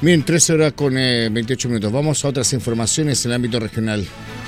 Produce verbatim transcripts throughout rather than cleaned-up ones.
Bien, trece horas con eh, veintiocho minutos. Vamos a otras informaciones en el ámbito regional.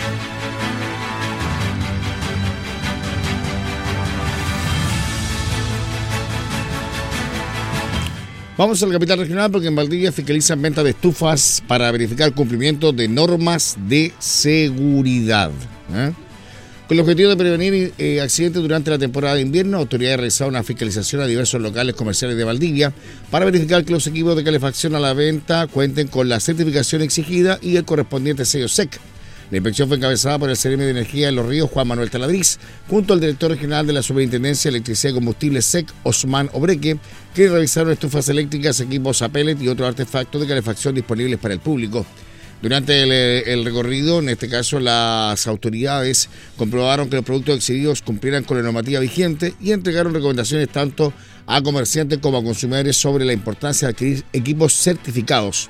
Vamos a la capital regional porque en Valdivia fiscalizan venta de estufas para verificar cumplimiento de normas de seguridad. ¿eh? Con el objetivo de prevenir eh, accidentes durante la temporada de invierno, autoridades realizaron una fiscalización a diversos locales comerciales de Valdivia para verificar que los equipos de calefacción a la venta cuenten con la certificación exigida y el correspondiente sello S E C. La inspección fue encabezada por el Seremi de Energía de Los Ríos, Juan Manuel Taladriz, junto al director regional de la Superintendencia de Electricidad y Combustible S E C, Osman Obreque, que revisaron estufas eléctricas, equipos a pellet y otros artefactos de calefacción disponibles para el público. Durante el, el recorrido, en este caso, las autoridades comprobaron que los productos exhibidos cumplieran con la normativa vigente y entregaron recomendaciones tanto a comerciantes como a consumidores sobre la importancia de adquirir equipos certificados.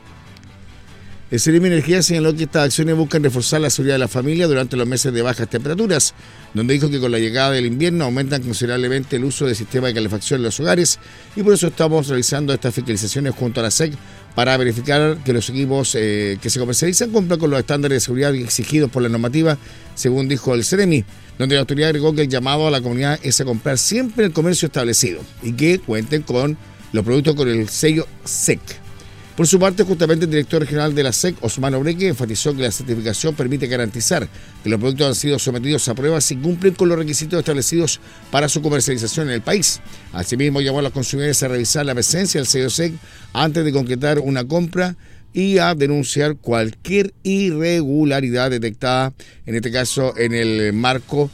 El Seremi de Energía señaló que estas acciones buscan reforzar la seguridad de la familia durante los meses de bajas temperaturas, donde dijo que con la llegada del invierno aumentan considerablemente el uso del sistema de calefacción en los hogares y por eso estamos realizando estas fiscalizaciones junto a la S E C para verificar que los equipos eh, que se comercializan cumplan con los estándares de seguridad exigidos por la normativa, según dijo el Seremi, donde la autoridad agregó que el llamado a la comunidad es a comprar siempre en el comercio establecido y que cuenten con los productos con el sello S E C. Por su parte, justamente el director regional de la S E C, Osman Obreque, enfatizó que la certificación permite garantizar que los productos han sido sometidos a pruebas y cumplen con los requisitos establecidos para su comercialización en el país. Asimismo, llamó a los consumidores a revisar la presencia del sello S E C antes de concretar una compra y a denunciar cualquier irregularidad detectada, en este caso en el marco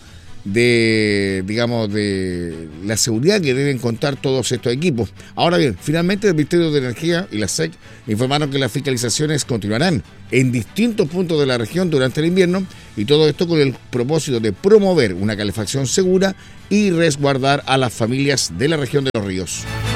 de, digamos, de la seguridad que deben contar todos estos equipos. Ahora bien, finalmente el Ministerio de Energía y la S E C informaron que las fiscalizaciones continuarán en distintos puntos de la región durante el invierno y todo esto con el propósito de promover una calefacción segura y resguardar a las familias de la región de Los Ríos.